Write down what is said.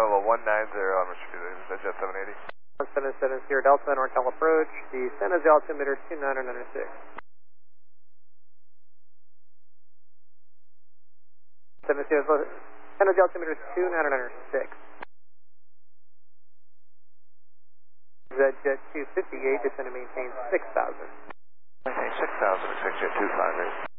Nova 190, I'm Mr. Jet 780. 1770 Delta, NorCal approach, descend as altimeter 2996. 70, descend as altimeter 2996. Jet 258, descend and maintain 6,000. Maintain 6,000 at 6 Jet 258.